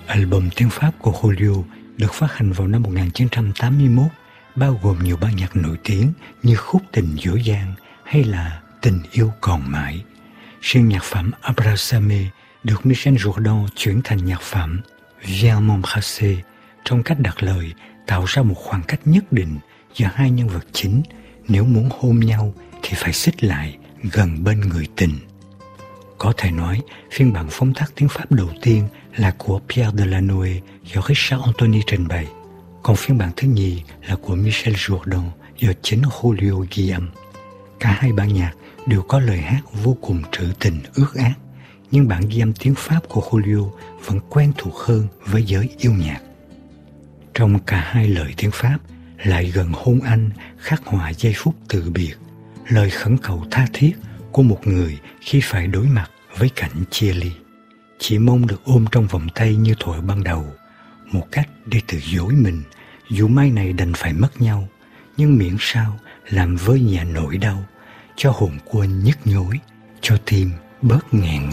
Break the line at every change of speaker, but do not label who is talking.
Album tiếng Pháp của Julio được phát hành vào năm 1981, bao gồm nhiều bản nhạc nổi tiếng như Khúc tình dỗ dang hay là Tình yêu còn mãi. Riêng nhạc phẩm Abrázame được Michel Jourdan chuyển thành nhạc phẩm Viens m'embrasser trong cách đặt lời tạo ra một khoảng cách nhất định giữa hai nhân vật chính. Nếu muốn hôn nhau thì phải xích lại gần bên người tình. Có thể nói, phiên bản phóng tác tiếng Pháp đầu tiên là của Pierre Delanoë do Richard Anthony trình bày, còn phiên bản thứ nhì là của Michel Jourdan do chính Julio ghi âm. Cả hai bản nhạc đều có lời hát vô cùng trữ tình ước ác, nhưng bản ghi âm tiếng Pháp của Julio vẫn quen thuộc hơn với giới yêu nhạc. Trong cả hai lời tiếng Pháp, Lại gần hôn anh khắc họa giây phút từ biệt, lời khẩn cầu tha thiết của một người khi phải đối mặt với cảnh chia ly. Chỉ mong được ôm trong vòng tay như thuở ban đầu, một cách để tự dối mình, dù mai này đành phải mất nhau, nhưng miễn sao làm vơi nhẹ nỗi đau, cho hồn quên nhức nhối, cho tim bớt nghẹn ngào.